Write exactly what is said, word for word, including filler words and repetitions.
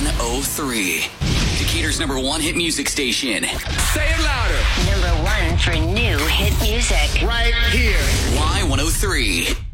one oh three. Decatur's number one hit music station. Say it louder. Number one for new hit music. Right here. Y one oh three.